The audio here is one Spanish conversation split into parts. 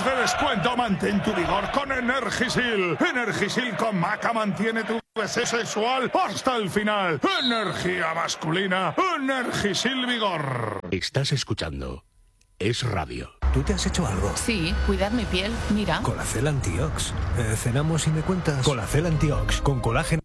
de descuento. Mantén tu vigor con Energisil. Energisil con maca mantiene tu deseo sexual hasta el final. Energía masculina. Energisil Vigor. Estás escuchando Es Radio. ¿Tú te has hecho algo? Sí, cuidar mi piel, mira. Colacel Antiox. Cenamos y me cuentas. Colacel Antiox, con colágeno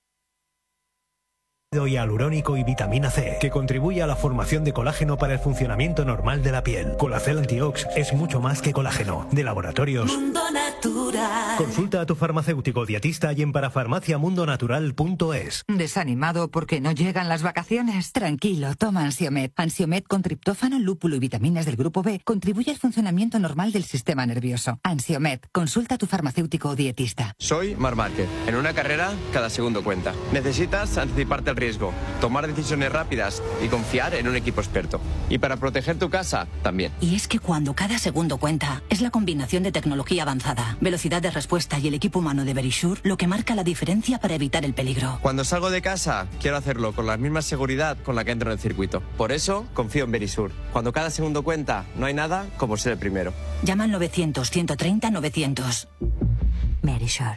y hialurónico y vitamina C, que contribuye a la formación de colágeno para el funcionamiento normal de la piel. Colacel Antiox es mucho más que colágeno. De Laboratorios Mundo Natural. Consulta a tu farmacéutico dietista y en parafarmaciamundonatural.es. ¿Desanimado porque no llegan las vacaciones? Tranquilo, toma Ansiomed. Ansiomed con triptófano, lúpulo y vitaminas del grupo B contribuye al funcionamiento normal del sistema nervioso. Ansiomed, consulta a tu farmacéutico o dietista. Soy Marc Márquez. En una carrera, cada segundo cuenta. Necesitas anticiparte al riesgo, tomar decisiones rápidas y confiar en un equipo experto. Y para proteger tu casa, también. Y es que cuando cada segundo cuenta, es la combinación de tecnología avanzada, velocidad de respuesta y el equipo humano de Verisure lo que marca la diferencia para evitar el peligro. Cuando salgo de casa, quiero hacerlo con la misma seguridad con la que entro en el circuito. Por eso, confío en Verisure. Cuando cada segundo cuenta, no hay nada como ser el primero. Llama al 900-130-900. Verisure.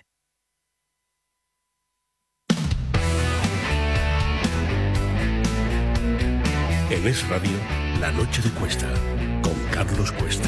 En Es Radio, La Noche de Cuesta, con Carlos Cuesta.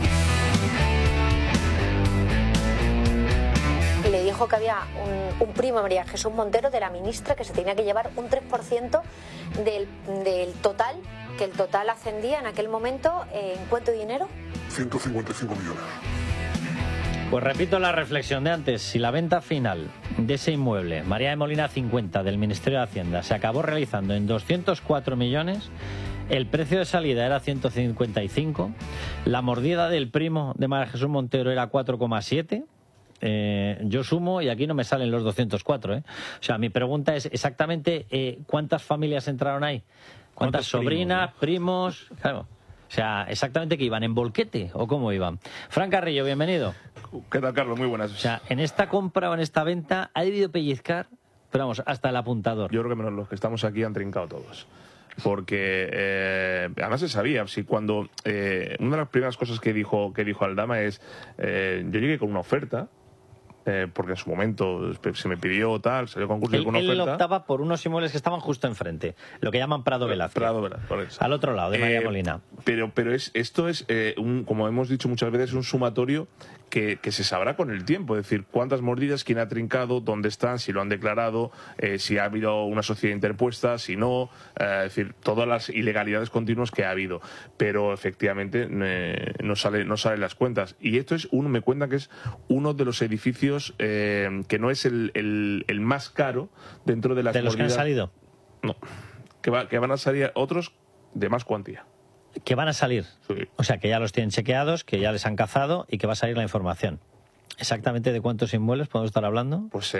Le dijo que había un primo, María Jesús Montero, de la ministra, que se tenía que llevar un 3% del total, que el total ascendía en aquel momento, ¿en cuánto dinero? 155 millones. Pues repito la reflexión de antes. Si la venta final de ese inmueble, María de Molina 50, del Ministerio de Hacienda, se acabó realizando en 204 millones, el precio de salida era 155, la mordida del primo de María Jesús Montero era 4,7. Yo sumo y aquí no me salen los 204. O sea, mi pregunta es exactamente ¿cuántas familias entraron ahí? ¿Cuántas sobrinas, primos? Claro. O sea, exactamente que iban, ¿en volquete o cómo iban? Fran Carrillo, bienvenido. ¿Qué tal, Carlos? Muy buenas. O sea, en esta compra o en esta venta ha debido pellizcar, pero vamos, hasta el apuntador. Yo creo que menos los que estamos aquí han trincado todos. Porque además se sabía, si cuando una de las primeras cosas que dijo Aldama es yo llegué con una oferta, porque en su momento se me pidió tal, salió concurso con una oferta. Él optaba por unos inmuebles que estaban justo enfrente, lo que llaman Prado Velázquez. Prado Velázquez, por eso. Al otro lado de María Molina. Pero esto es, como hemos dicho muchas veces, un sumatorio que se sabrá con el tiempo. Es decir, cuántas mordidas, quién ha trincado, dónde están, si lo han declarado, si ha habido una sociedad interpuesta, si no. Es decir, todas las ilegalidades continuas que ha habido. Pero efectivamente no salen las cuentas. Y esto me cuentan que es uno de los edificios que no es el más caro dentro de las mordidas. ¿De los que han salido? No. Que van a salir otros de más cuantía. Que van a salir. Sí. O sea, que ya los tienen chequeados, que ya les han cazado y que va a salir la información. ¿Exactamente de cuántos inmuebles podemos estar hablando? Pues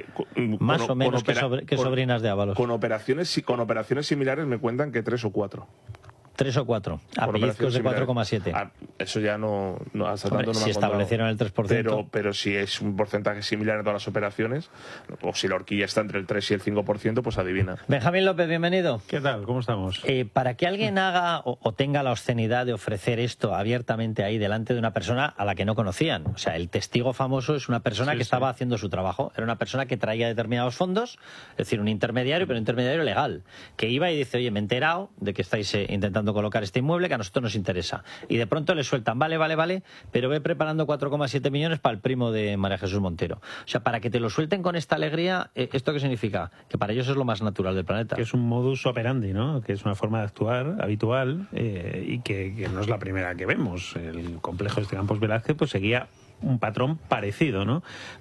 más o menos que sobrinas de Ábalos. Con operaciones similares me cuentan que 3 o 4. 3 o 4, a pellizcos de 4,7. Eso ya no hasta Hombre, tanto no si me establecieron el 3%. Pero si es un porcentaje similar en todas las operaciones, o si la horquilla está entre el 3 y el 5%, pues adivina. Benjamín López, bienvenido. ¿Qué tal? ¿Cómo estamos? Para que alguien haga o tenga la obscenidad de ofrecer esto abiertamente ahí delante de una persona a la que no conocían. O sea, el testigo famoso es una persona que estaba haciendo su trabajo. Era una persona que traía determinados fondos, es decir, un intermediario, pero un intermediario legal, que iba y dice, oye, me he enterado de que estáis intentando colocar este inmueble que a nosotros nos interesa. Y de pronto le sueltan, vale, pero ve preparando 4,7 millones para el primo de María Jesús Montero. O sea, para que te lo suelten con esta alegría, ¿esto qué significa? Que para ellos es lo más natural del planeta. Que es un modus operandi, ¿no? Que es una forma de actuar habitual y que no es la primera que vemos. El complejo de Campos Velázquez pues seguía un patrón parecido, ¿no?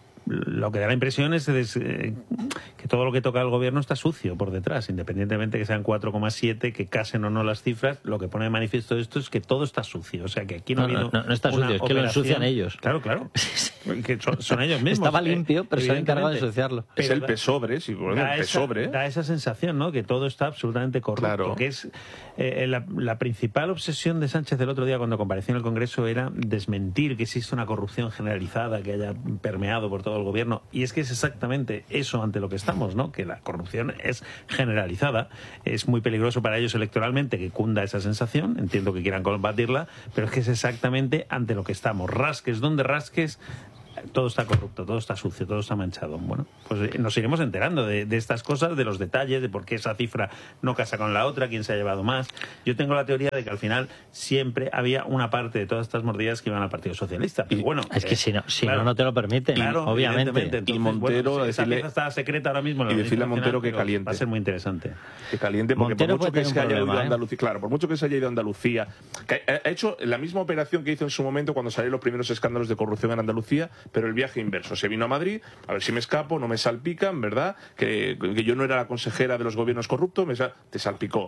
Lo que da la impresión es que todo lo que toca el gobierno está sucio por detrás, independientemente que sean 4,7, que casen o no las cifras. Lo que pone de manifiesto esto es que todo está sucio. O sea, que aquí no ha habido no está sucio, es que lo ensucian ellos. Claro. que son ellos mismos. Estaba limpio, pero se han encargado de ensuciarlo. Es el pesobre, sí, el pesobre. Da esa sensación, ¿no? Que todo está absolutamente corrupto. Claro. Que es la principal obsesión de Sánchez el otro día cuando compareció en el Congreso era desmentir que existe una corrupción generalizada que haya permeado por todo el gobierno. Y es que es exactamente eso ante lo que estamos, ¿no? Que la corrupción es generalizada. Es muy peligroso para ellos electoralmente que cunda esa sensación. Entiendo que quieran combatirla, pero es que es exactamente ante lo que estamos. Rasques donde rasques, todo está corrupto, todo está sucio, todo está manchado. Bueno, pues nos iremos enterando de estas cosas, de los detalles, de por qué esa cifra no casa con la otra, quién se ha llevado más. Yo tengo la teoría de que al final siempre había una parte de todas estas mordidas que iban al Partido Socialista. Y bueno, es que si no te lo permiten, claro, obviamente. Entonces, y Montero, bueno, esa pieza está secreta ahora mismo. Y decirle a Montero que caliente. Va a ser muy interesante. Que caliente, porque Montero por mucho que se haya ido a ¿eh? Andalucía, claro, por mucho que se haya ido a Andalucía, que ha hecho la misma operación que hizo en su momento cuando salieron los primeros escándalos de corrupción en Andalucía, pero el viaje inverso. Se vino a Madrid, a ver si me escapo, no me salpican, ¿verdad? Que yo no era la consejera de los gobiernos corruptos, te salpicó.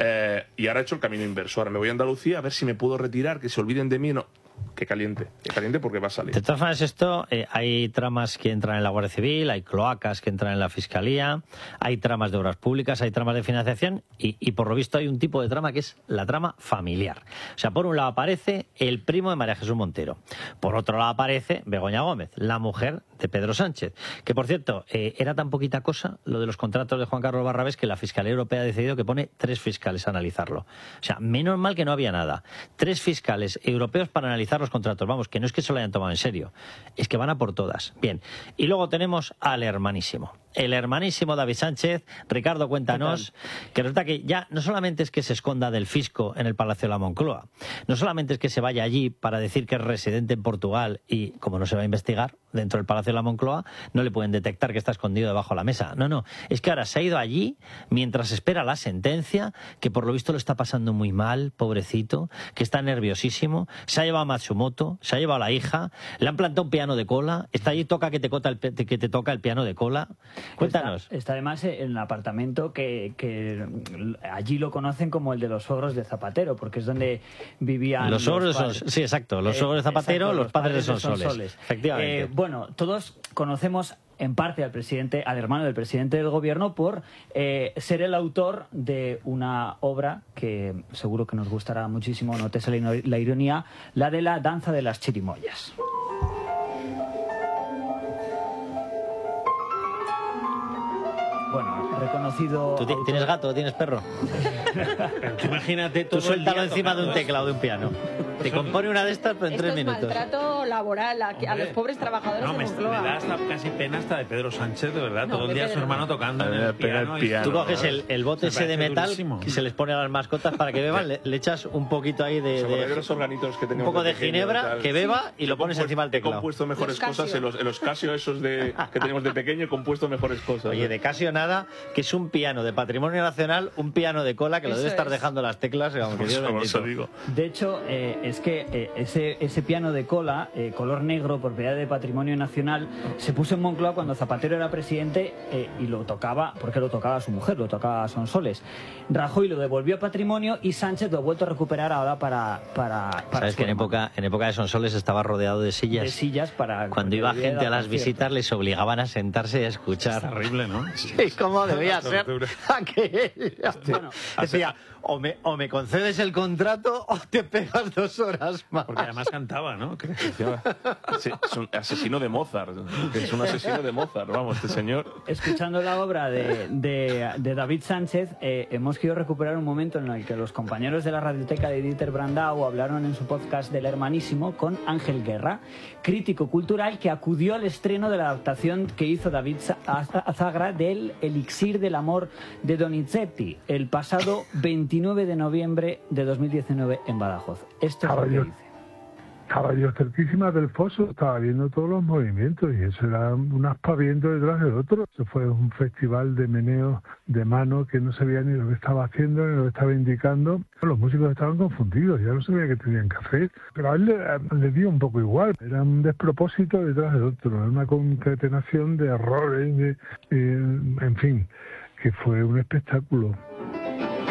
Y ahora he hecho el camino inverso. Ahora me voy a Andalucía a ver si me puedo retirar, que se olviden de mí. No. Que caliente porque va a salir. De todas formas, esto, hay tramas que entran en la Guardia Civil, hay cloacas que entran en la Fiscalía, hay tramas de obras públicas, hay tramas de financiación y por lo visto hay un tipo de trama que es la trama familiar. O sea, por un lado aparece el primo de María Jesús Montero, por otro lado aparece Begoña Gómez, la mujer de Pedro Sánchez, que por cierto, era tan poquita cosa lo de los contratos de Juan Carlos Barrabés que la Fiscalía Europea ha decidido que pone 3 fiscales a analizarlo. O sea, menos mal que no había nada. 3 fiscales europeos para analizar los contratos. Vamos, que no es que se lo hayan tomado en serio, es que van a por todas. Bien, y luego tenemos al hermanísimo. El hermanísimo David Sánchez. Ricardo, cuéntanos que resulta que ya no solamente es que se esconda del fisco en el Palacio de la Moncloa, no solamente es que se vaya allí para decir que es residente en Portugal y como no se va a investigar dentro del Palacio de la Moncloa, no le pueden detectar que está escondido debajo de la mesa. No, es que ahora se ha ido allí mientras espera la sentencia, que por lo visto lo está pasando muy mal, pobrecito, que está nerviosísimo, se ha llevado a Matsumoto, se ha llevado a la hija, le han plantado un piano de cola, está allí, toca que te toca el piano de cola. Cuéntanos. Está además en el apartamento que allí lo conocen como el de los suegros de Zapatero, porque es donde vivían los suegros de Sonsoles. Sí, exacto. Los suegros de Zapatero, exacto, los padres de Sonsoles. Efectivamente. Bueno, todos conocemos en parte al hermano del presidente del gobierno por ser el autor de una obra que seguro que nos gustará muchísimo, nótese la ironía, la de la danza de las chirimoyas. Bueno, reconocido... ¿Tú tienes gato o tienes perro? Pero tú imagínate todo. Tú suéltalo encima de un teclado de un piano. Te compone una de estas en 3 minutos. Esto es maltrato laboral a los pobres trabajadores de Moncloa. Me da hasta casi pena hasta de Pedro Sánchez, de verdad. Todo el día su hermano tocando en el piano. Tú coges el bote ese de metal que se les pone a las mascotas para que beban, le echas un poquito ahí de los organitos que un poco de ginebra, que beba y lo pones encima del teclado. He compuesto mejores cosas en los Casio esos que tenemos de pequeño, he compuesto mejores cosas. Oye, de Casio nada, que es un piano de patrimonio nacional, un piano de cola que lo debe estar dejando las teclas, digamos, que Dios bendito. De hecho, es que ese piano de cola, color negro, propiedad de patrimonio nacional, se puso en Moncloa cuando Zapatero era presidente y lo tocaba, porque lo tocaba su mujer, lo tocaba Sonsoles. Rajoy lo devolvió a patrimonio y Sánchez lo ha vuelto a recuperar ahora para ¿Sabes que en época de Sonsoles estaba rodeado de sillas? De sillas para... Cuando iba gente a las visitas les obligaban a sentarse y a escuchar. Es terrible, ¿no? Sí, ¿cómo debía ser aquella? Bueno, decía, o me concedes el contrato o te pegas 2 horas más. Porque además cantaba, ¿no? Sí, es un asesino de Mozart. Es un asesino de Mozart, vamos, este señor. Escuchando la obra de David Sánchez, hemos querido recuperar un momento en el que los compañeros de la radioteca de Dieter Brandau hablaron en su podcast del Hermanísimo con Ángel Guerra, crítico cultural que acudió al estreno de la adaptación que hizo David Azagra del Elixir del Amor de Donizetti el pasado 29 de noviembre de 2019 en Badajoz. Esto es lo que dice. Estaba yo cerquísima del foso, estaba viendo todos los movimientos y eso era un aspaviento detrás del otro. Eso fue un festival de meneo de mano que no sabía ni lo que estaba haciendo ni lo que estaba indicando. Los músicos estaban confundidos, ya no sabía qué tenían que hacer. Pero a él le dio un poco igual, era un despropósito detrás del otro, era una concatenación de errores, en fin, que fue un espectáculo.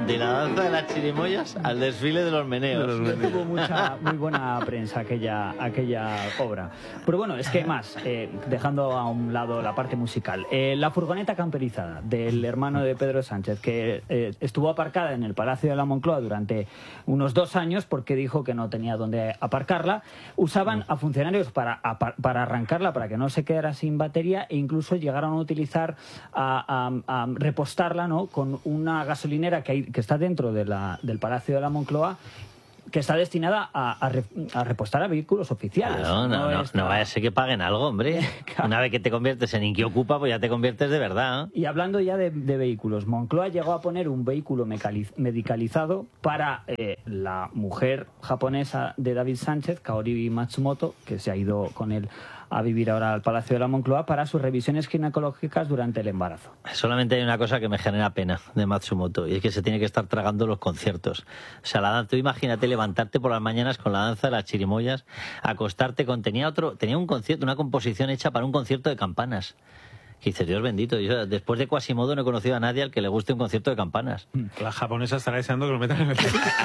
de la danza de las chirimoyas al desfile de los meneos. Tuvo muy buena prensa aquella obra. Pero bueno, es que más, dejando a un lado la parte musical, la furgoneta camperizada del hermano de Pedro Sánchez, que estuvo aparcada en el Palacio de la Moncloa durante unos 2 años porque dijo que no tenía dónde aparcarla, usaban a funcionarios para arrancarla, para que no se quedara sin batería, e incluso llegaron a utilizar a repostarla, ¿no?, con una gasolinera que está dentro del Palacio de la Moncloa, que está destinada a repostar a vehículos oficiales. Claro, no vaya a ser que paguen algo, hombre. Claro. Una vez que te conviertes en Inquiocupa, pues ya te conviertes de verdad, ¿eh? Y hablando ya de vehículos, Moncloa llegó a poner un vehículo medicalizado para la mujer japonesa de David Sánchez, Kaori Matsumoto, que se ha ido con él a vivir ahora al Palacio de la Moncloa para sus revisiones ginecológicas durante el embarazo. Solamente hay una cosa que me genera pena de Matsumoto, y es que se tiene que estar tragando los conciertos. O sea, tú imagínate levantarte por las mañanas con la danza de las chirimoyas, acostarte con... Tenía un concierto, una composición hecha para un concierto de campanas. Y dices, Dios bendito, yo después de Quasimodo no he conocido a nadie al que le guste un concierto de campanas. La japonesa estará deseando que lo metan en el...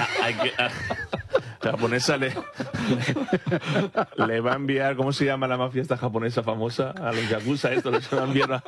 La japonesa le va a enviar, ¿cómo se llama la mafia esta japonesa famosa? A los yakuza, esto les va a enviar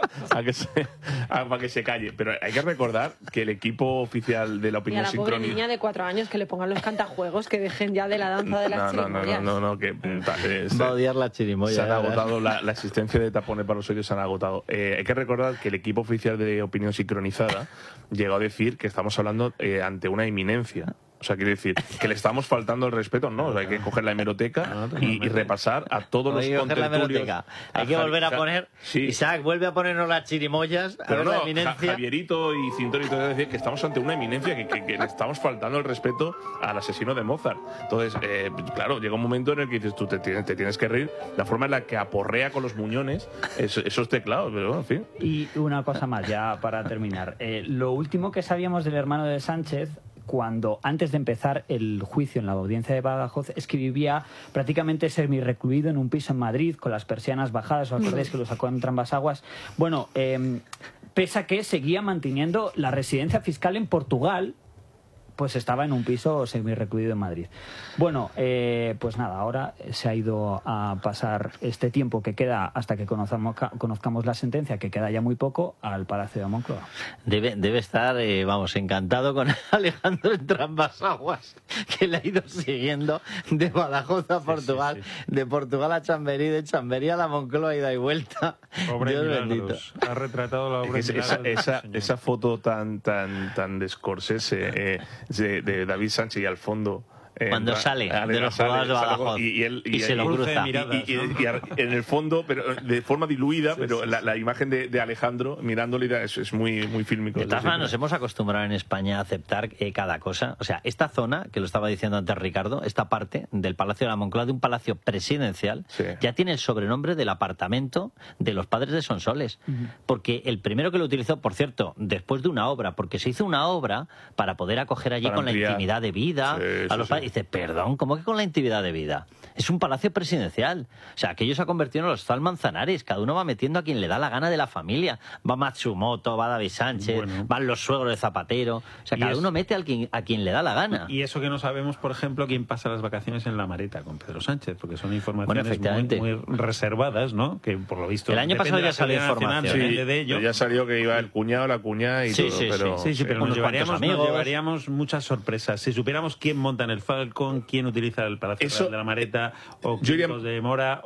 para que se calle. Pero hay que recordar que el equipo oficial de la opinión sincrónica... Y a la pobre niña de 4 años que le pongan los cantajuegos, que dejen ya de la danza de las chirimoyas. No, que... va a odiar la chirimoya. Se han agotado, la existencia de tapones para los oídos se han agotado. Hay que recordar que el equipo oficial de opinión sincronizada llegó a decir que estamos hablando ante una inminencia. O sea, quiere decir que le estamos faltando el respeto, ¿no? O sea, hay que coger la hemeroteca y repasar a todos los contertulios. Hay que volver a poner... Sí. Isaac, vuelve a ponernos las chirimoyas, a ver la eminencia. Javierito y Cintorito decir que estamos ante una eminencia, que le estamos faltando el respeto al asesino de Mozart. Entonces, claro, llega un momento en el que dices, tú te tienes que reír. La forma en la que aporrea con los muñones esos teclados, pero bueno, en fin. Y una cosa más, ya para terminar. Lo último que sabíamos del hermano de Sánchez, cuando antes de empezar el juicio en la audiencia de Badajoz, es que vivía prácticamente semi-recluido en un piso en Madrid con las persianas bajadas. ¿Os acordáis que lo sacó en Trambasaguas? Bueno, pese a que seguía manteniendo la residencia fiscal en Portugal, pues estaba en un piso semi-recluido en Madrid. Bueno, pues nada, ahora se ha ido a pasar este tiempo que queda hasta que conozcamos la sentencia, que queda ya muy poco, al Palacio de Moncloa. Debe estar, encantado con Alejandro en Trambasaguas, que le ha ido siguiendo de Badajoz a Portugal, de Portugal a Chamberí, de Chamberí a la Moncloa, ida y vuelta. Dios bendito. Ha retratado la obra esa foto tan de Scorsese, de David Sánchez y al fondo cuando sale de los jugadores de Badajoz y se lo cruza y en el fondo, pero de forma diluida, pero la imagen de Alejandro mirándole es muy fílmico. De todas maneras, nos hemos acostumbrado en España a aceptar cada cosa. O sea, esta zona, que lo estaba diciendo antes Ricardo, esta parte del Palacio de la Moncloa, de un palacio presidencial, ya tiene el sobrenombre del apartamento de los padres de Sonsoles. Porque el primero que lo utilizó, por cierto, después de una obra, porque se hizo una obra para poder acoger allí con la intimidad de vida a los padres. Dice, perdón, ¿cómo que con la intimidad de vida? Es un palacio presidencial. O sea, aquello se ha convertido en los Tal Manzanares. Cada uno va metiendo a quien le da la gana de la familia. Va Matsumoto, va David Sánchez, van los suegros de Zapatero. O sea, cada uno mete a quien le da la gana. Y eso que no sabemos, por ejemplo, quién pasa las vacaciones en La Mareta con Pedro Sánchez, porque son informaciones muy reservadas, ¿no? Que por lo visto... El año pasado ya salió información. De ello. Ya salió que iba el cuñado, la cuñada y todo. Pero nos llevaríamos muchas sorpresas. Si supiéramos quién monta en el Falcon, quién utiliza el Palacio de la Mareta, o Quintos de Mora,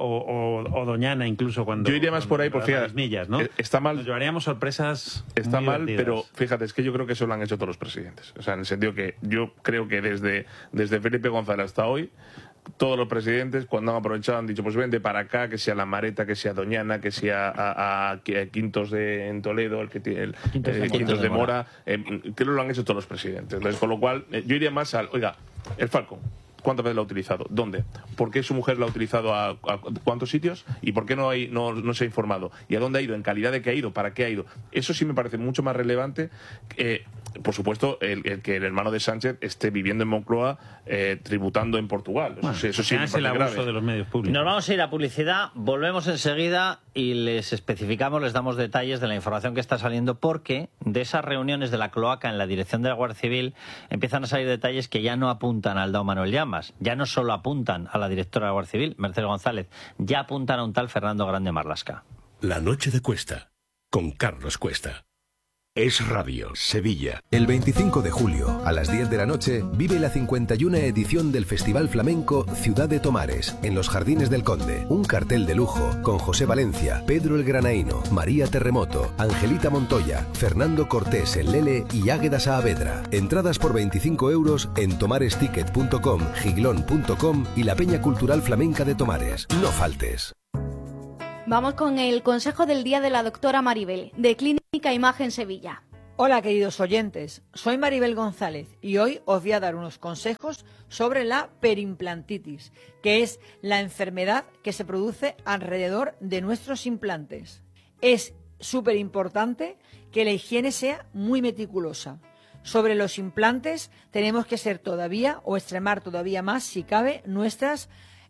o Doñana, incluso cuando... Yo iría más por ahí, por fíjate, millas, ¿no? Está mal. Nos llevaríamos sorpresas. Está mal, pero fíjate, es que yo creo que eso lo han hecho todos los presidentes. O sea, en el sentido que yo creo que desde Felipe González hasta hoy, todos los presidentes, cuando han aprovechado, han dicho, pues vente para acá, que sea La Mareta, que sea Doñana, que sea a Quintos en Toledo, el Quintos de Mora. Creo que lo han hecho todos los presidentes. Entonces, con lo cual, yo iría más oiga, el Falcon, ¿cuántas veces lo ha utilizado? ¿Dónde? ¿Por qué su mujer lo ha utilizado a cuántos sitios? ¿Y por qué no se ha informado? ¿Y a dónde ha ido? ¿En calidad de qué ha ido? ¿Para qué ha ido? Eso sí me parece mucho más relevante por supuesto, el que el hermano de Sánchez esté viviendo en Moncloa, tributando en Portugal. Eso sí es el abuso de los medios públicos. Nos vamos a ir a publicidad, volvemos enseguida y les especificamos, les damos detalles de la información que está saliendo, porque de esas reuniones de la cloaca en la dirección de la Guardia Civil empiezan a salir detalles que ya no apuntan al Dao Manuel Llamas, ya no solo apuntan a la directora de la Guardia Civil, Mercedes González, ya apuntan a un tal Fernando Grande Marlaska. La noche de Cuesta, con Carlos Cuesta. Es Radio, Sevilla. El 25 de julio, a las 10 de la noche, vive la 51 edición del Festival Flamenco Ciudad de Tomares, en los Jardines del Conde. Un cartel de lujo, con José Valencia, Pedro el Granaíno, María Terremoto, Angelita Montoya, Fernando Cortés el Lele y Águeda Saavedra. Entradas por 25 € en tomaresticket.com, giglón.com y la Peña Cultural Flamenca de Tomares. No faltes. Vamos con el consejo del día de la doctora Maribel, de Clínica Imagen Sevilla. Hola queridos oyentes, soy Maribel González y hoy os voy a dar unos consejos sobre la perimplantitis, que es la enfermedad que se produce alrededor de nuestros implantes. Es súper importante que la higiene sea muy meticulosa. Sobre los implantes tenemos que ser todavía o extremar todavía más, si cabe, nuestros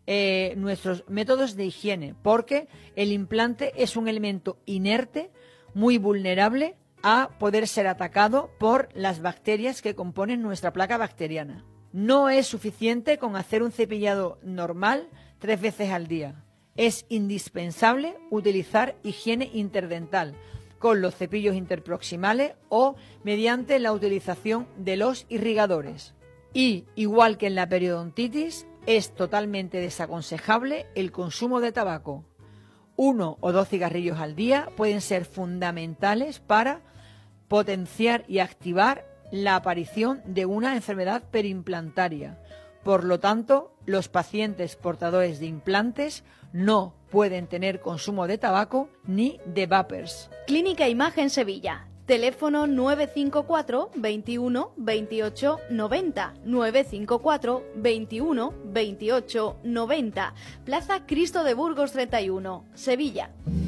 métodos de higiene, porque el implante es un elemento inerte, muy vulnerable a poder ser atacado por las bacterias que componen nuestra placa bacteriana. No es suficiente con hacer un cepillado normal 3 veces al día. Es indispensable utilizar higiene interdental con los cepillos interproximales o mediante la utilización de los irrigadores. Y, igual que en la periodontitis, es totalmente desaconsejable el consumo de tabaco. 1 o 2 cigarrillos al día pueden ser fundamentales para potenciar y activar la aparición de una enfermedad perimplantaria. Por lo tanto, los pacientes portadores de implantes no pueden tener consumo de tabaco ni de vapers. Clínica Imagen Sevilla. Teléfono 954 21 28 90, 954 21 28 90, Plaza Cristo de Burgos 31, Sevilla.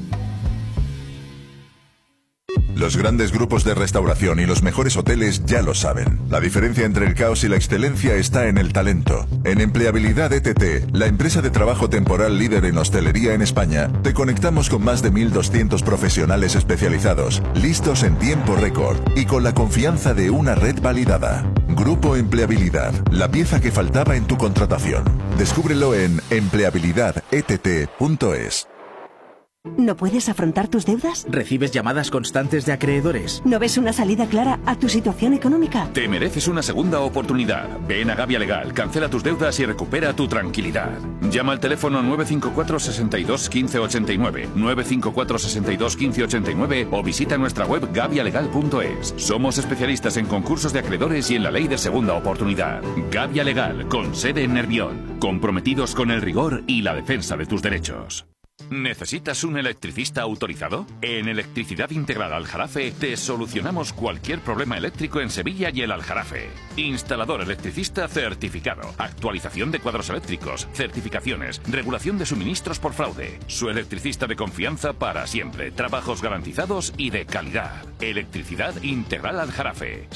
Los grandes grupos de restauración y los mejores hoteles ya lo saben. La diferencia entre el caos y la excelencia está en el talento. En Empleabilidad ETT, la empresa de trabajo temporal líder en hostelería en España, te conectamos con más de 1.200 profesionales especializados, listos en tiempo récord y con la confianza de una red validada. Grupo Empleabilidad, la pieza que faltaba en tu contratación. Descúbrelo en empleabilidadett.es. ¿No puedes afrontar tus deudas? ¿Recibes llamadas constantes de acreedores? ¿No ves una salida clara a tu situación económica? Te mereces una segunda oportunidad. Ven a Gavia Legal, cancela tus deudas y recupera tu tranquilidad. Llama al teléfono 954 62 15 89, 954 62 15 89 o visita nuestra web gavialegal.es. Somos especialistas en concursos de acreedores y en la ley de segunda oportunidad. Gavia Legal, con sede en Nervión, comprometidos con el rigor y la defensa de tus derechos. ¿Necesitas un electricista autorizado? En Electricidad Integral Aljarafe te solucionamos cualquier problema eléctrico en Sevilla y el Aljarafe. Instalador electricista certificado, actualización de cuadros eléctricos, certificaciones, regulación de suministros por fraude. Su electricista de confianza para siempre, trabajos garantizados y de calidad. Electricidad Integral Aljarafe.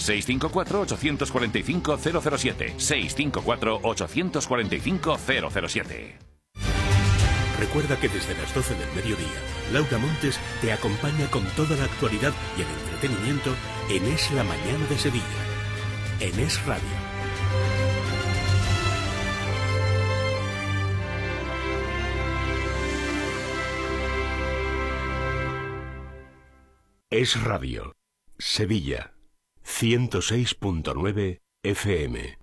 654-845-007. 654-845-007. Recuerda que desde las 12 del mediodía, Laura Montes te acompaña con toda la actualidad y el entretenimiento en Es la Mañana de Sevilla, en Es Radio. Es Radio, Sevilla, 106.9 FM.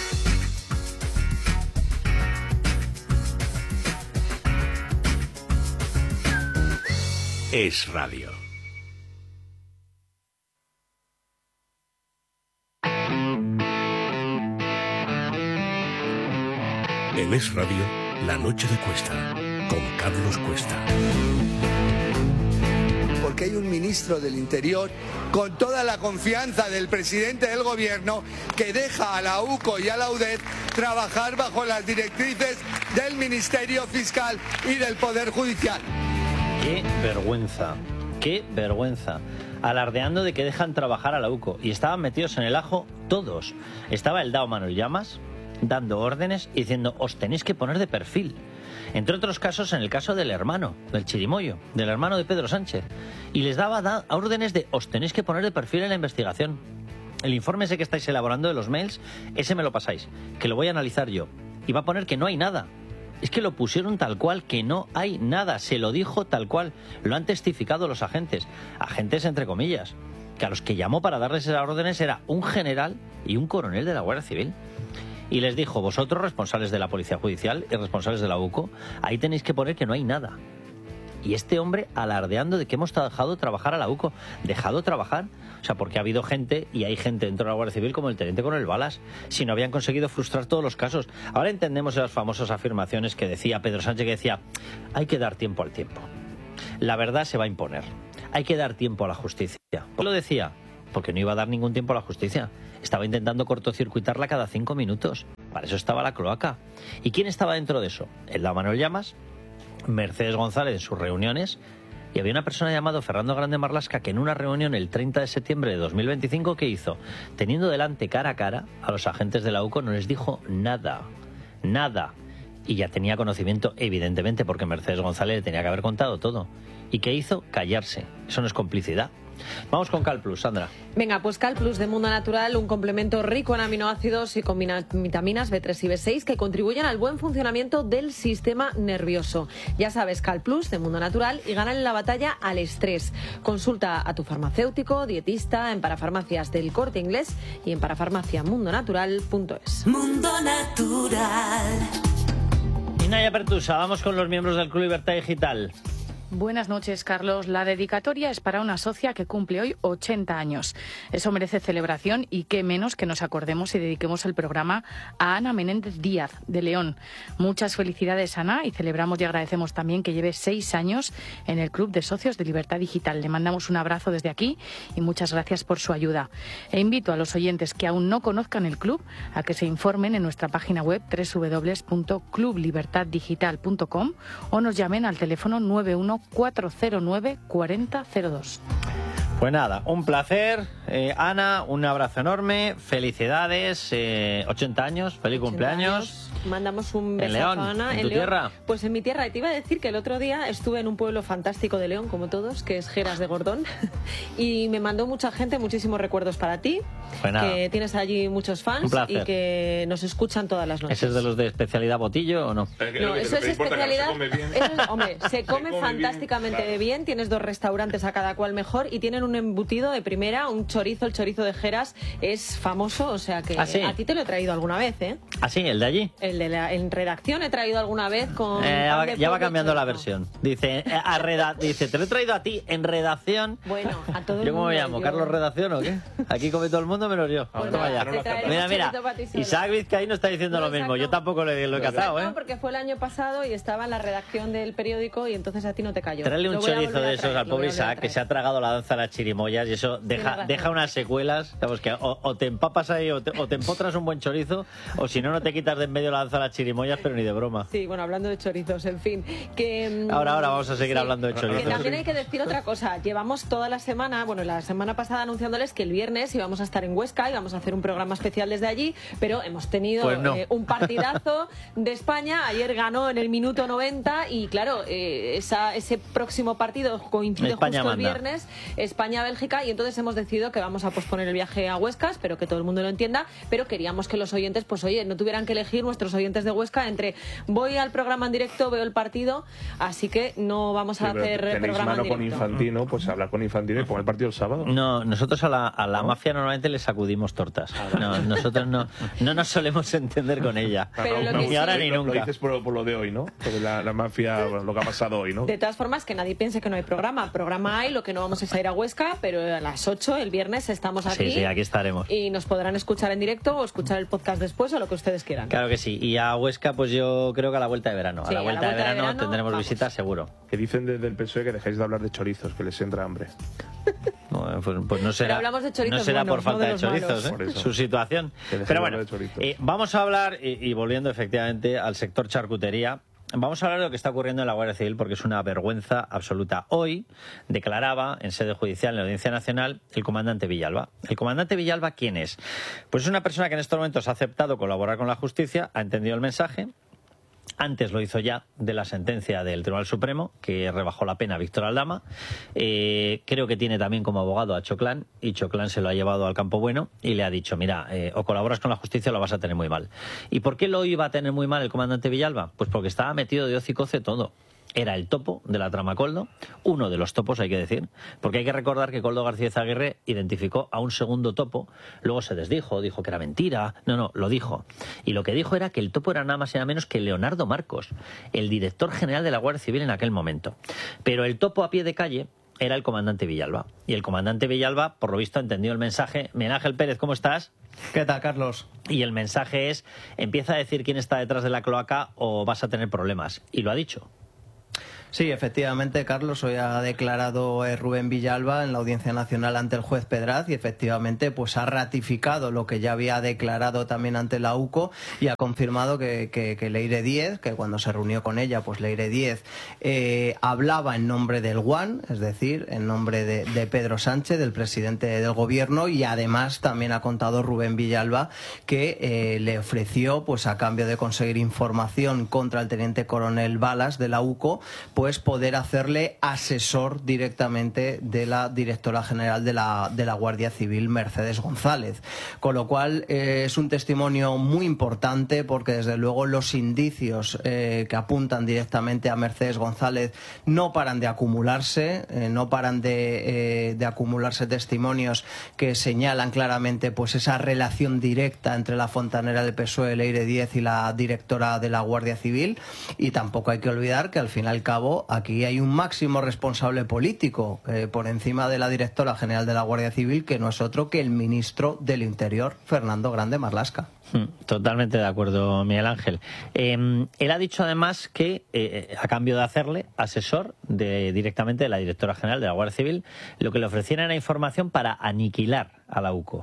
Es Radio. En Es Radio, La Noche de Cuesta, con Carlos Cuesta. Porque hay un ministro del Interior con toda la confianza del presidente del gobierno que deja a la UCO y a la UDED trabajar bajo las directrices del Ministerio Fiscal y del Poder Judicial. ¡Qué vergüenza! ¡Qué vergüenza! alardeando de que dejan trabajar a la UCO. Y estaban metidos en el ajo todos. Estaba el Dao Manuel Llamas dando órdenes y diciendo, os tenéis que poner de perfil. Entre otros casos, en el caso del hermano, del Chirimoyo, del hermano de Pedro Sánchez. Y les daba órdenes de, os tenéis que poner de perfil en la investigación. El informe ese que estáis elaborando de los mails, ese me lo pasáis, que lo voy a analizar yo. Y va a poner que no hay nada. Es que lo pusieron tal cual, que no hay nada. Se lo dijo tal cual. Lo han testificado los agentes. Agentes entre comillas. Que a los que llamó para darles esas órdenes era un general y un coronel de la Guardia Civil. Y les dijo, vosotros, responsables de la Policía Judicial y responsables de la UCO, ahí tenéis que poner que no hay nada. Y este hombre alardeando de que hemos dejado trabajar a la UCO. ¿Dejado trabajar? O sea, porque ha habido gente, y hay gente dentro de la Guardia Civil como el teniente coronel Balas, si no habían conseguido frustrar todos los casos. Ahora entendemos esas famosas afirmaciones que decía Pedro Sánchez, que decía, hay que dar tiempo al tiempo. La verdad se va a imponer. Hay que dar tiempo a la justicia. ¿Por qué lo decía? Porque no iba a dar ningún tiempo a la justicia. Estaba intentando cortocircuitarla cada 5 minutos. Para eso estaba la cloaca. ¿Y quién estaba dentro de eso? El Dao Manuel Llamas, Mercedes González en sus reuniones, y había una persona llamada Fernando Grande Marlaska que en una reunión el 30 de septiembre de 2025, ¿qué hizo? Teniendo delante cara a cara a los agentes de la UCO, no les dijo nada, nada. Y ya tenía conocimiento, evidentemente, porque Mercedes González le tenía que haber contado todo. ¿Y qué hizo? Callarse. Eso no es complicidad. Vamos con CalPlus, Sandra. Venga, pues CalPlus de Mundo Natural, un complemento rico en aminoácidos y con vitaminas B3 y B6 que contribuyen al buen funcionamiento del sistema nervioso. Ya sabes, CalPlus de Mundo Natural y ganan la batalla al estrés. Consulta a tu farmacéutico, dietista, en parafarmacias del Corte Inglés y en parafarmaciamundonatural.es. Mundo Natural. Y Naya Pertusa, vamos con los miembros del Club Libertad Digital. Buenas noches, Carlos. La dedicatoria es para una socia que cumple hoy 80 años. Eso merece celebración y qué menos que nos acordemos y dediquemos el programa a Ana Menéndez Díaz, de León. Muchas felicidades, Ana, y celebramos y agradecemos también que lleve 6 años en el Club de Socios de Libertad Digital. Le mandamos un abrazo desde aquí y muchas gracias por su ayuda. E invito a los oyentes que aún no conozcan el club a que se informen en nuestra página web www.clublibertaddigital.com o nos llamen al teléfono 91-409-4002. Pues nada, un placer. Ana, un abrazo enorme. Felicidades. 80 años. Feliz cumpleaños. Mandamos un beso en León, a Ana. ¿en tu tierra? Pues en mi tierra. Y te iba a decir que el otro día estuve en un pueblo fantástico de León, como todos, que es Jeras de Gordón. Y me mandó mucha gente muchísimos recuerdos para ti. Pues nada, que tienes allí muchos fans y que nos escuchan todas las noches. ¿Ese es de los de especialidad botillo o no? No, eso es especialidad. Hombre, se come fantásticamente bien. Tienes 2 restaurantes a cada cual mejor y tienen un embutido de primera, un chorizo. El chorizo de Jeras es famoso, o sea que ¿sí? A ti te lo he traído alguna vez, ¿eh? ¿Ah, sí? ¿El de allí? En redacción he traído alguna vez con... ya va cambiando la versión. Dice, dice, te lo he traído a ti en redacción. Bueno, a todo el mundo. ¿Yo cómo me llamo? ¿Carlos Redacción o qué? Aquí come todo el mundo menos yo. Pues Toma ya. Mira, Isaac Vizcaíno está diciendo lo mismo. Yo tampoco lo he cazado, ¿eh? No, porque fue el año pasado y estaba en la redacción del periódico y entonces a ti no te cayó. Traerle un chorizo de esos al pobre Isaac, que se ha tragado la danza de las chirimoyas y eso deja unas secuelas. Sabes que o te empapas ahí o te empotras un buen chorizo, o si no, no te quitas de en medio la danza de las chirimoyas, pero ni de broma. Sí, bueno, hablando de chorizos, en fin. Que, ahora vamos a seguir hablando de chorizos. Que también hay que decir otra cosa. Llevamos toda la semana, bueno, la semana pasada anunciándoles que el viernes íbamos a estar en Huesca, íbamos a hacer un programa especial desde allí, pero hemos tenido un partidazo de España. Ayer ganó en el minuto 90 y claro, ese próximo partido coincide justo el viernes, España-Bélgica, y entonces hemos decidido que vamos a posponer el viaje a Huesca. Espero que todo el mundo lo entienda, pero queríamos que los oyentes, pues oye, no tuvieran que elegir, nuestros oyentes de Huesca, entre voy al programa en directo, veo el partido, así que no vamos a hacer programa en directo. Con Infantino, pues habla con Infantino y pon el partido el sábado. No, nosotros a la mafia normalmente le sacudimos tortas. No, nosotros no nos solemos entender con ella. Ni ahora ni nunca. Lo dices por lo de hoy, ¿no? Porque la mafia, lo que ha pasado hoy, ¿no? De todas formas, que nadie piense que no hay programa. Programa hay, lo que no vamos es a ir a Huesca, pero a las 8 el viernes estamos aquí. Sí, aquí estaremos. Y nos podrán escuchar en directo o escuchar el podcast después o lo que ustedes quieran. Claro que sí. Y a Huesca, pues yo creo que a la vuelta de verano. Sí, a la vuelta de verano tendremos visitas, seguro. Que dicen desde el PSOE que dejéis de hablar de chorizos, que les entra hambre. No, pues no será, pero hablamos de chorizos, no será buenos, por falta no de chorizos, su situación. Pero bueno, vamos a hablar, y volviendo efectivamente al sector charcutería, vamos a hablar de lo que está ocurriendo en la Guardia Civil porque es una vergüenza absoluta. Hoy declaraba en sede judicial, en la Audiencia Nacional, el comandante Villalba. ¿El comandante Villalba quién es? Pues es una persona que en estos momentos ha aceptado colaborar con la justicia, ha entendido el mensaje. Antes lo hizo ya de la sentencia del Tribunal Supremo, que rebajó la pena a Víctor Aldama. Creo que tiene también como abogado a Choclán, y Choclán se lo ha llevado al campo bueno y le ha dicho, mira, o colaboras con la justicia o lo vas a tener muy mal. ¿Y por qué lo iba a tener muy mal el comandante Villalba? Pues porque estaba metido de hocicoce todo. Era el topo de la trama Koldo, uno de los topos hay que decir, porque hay que recordar que Koldo García Aguirre identificó a un segundo topo, luego se desdijo, dijo que era mentira, no, lo dijo. Y lo que dijo era que el topo era nada más y nada menos que Leonardo Marcos, el director general de la Guardia Civil en aquel momento. Pero el topo a pie de calle era el comandante Villalba. Y el comandante Villalba, por lo visto, entendió el mensaje. Miguel Ángel Pérez, ¿cómo estás? ¿Qué tal, Carlos? Y el mensaje es, empieza a decir quién está detrás de la cloaca o vas a tener problemas. Y lo ha dicho. Sí, efectivamente, Carlos, hoy ha declarado Rubén Villalba en la Audiencia Nacional ante el juez Pedraz y efectivamente pues ha ratificado lo que ya había declarado también ante la UCO y ha confirmado que Leire Díez, que cuando se reunió con ella, pues Leire Díez hablaba en nombre del GUAN, es decir, en nombre de Pedro Sánchez, del presidente del gobierno, y además también ha contado Rubén Villalba que le ofreció, pues a cambio de conseguir información contra el teniente coronel Balas de la UCO, pues poder hacerle asesor directamente de la directora general de la Guardia Civil, Mercedes González. Con lo cual es un testimonio muy importante porque desde luego los indicios que apuntan directamente a Mercedes González no paran de acumularse, no paran de acumularse testimonios que señalan claramente pues esa relación directa entre la fontanera del PSOE, Leire Díez, y la directora de la Guardia Civil. Y tampoco hay que olvidar que al fin y al cabo aquí hay un máximo responsable político por encima de la directora general de la Guardia Civil, que no es otro que el ministro del Interior, Fernando Grande Marlaska. Totalmente de acuerdo, Miguel Ángel. Él ha dicho además que a cambio de hacerle asesor directamente de la directora general de la Guardia Civil, lo que le ofrecieran era información para aniquilar a la UCO.